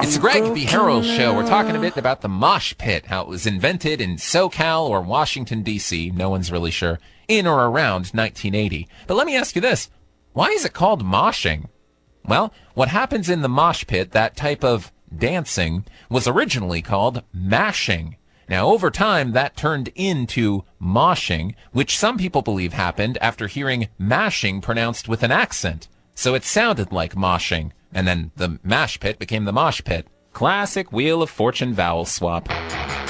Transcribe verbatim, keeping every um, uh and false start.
It's the Greg B. Harrell Show. We're talking a bit about the mosh pit, how it was invented in SoCal or Washington, D C, no one's really sure, in or around nineteen eighty. But let me ask you this. Why is it called moshing? Well, what happens in the mosh pit, that type of dancing, was originally called mashing. Now, over time, that turned into moshing, which some people believe happened after hearing mashing pronounced with an accent. So it sounded like moshing, and then the mash pit became the mosh pit. Classic Wheel of Fortune vowel swap.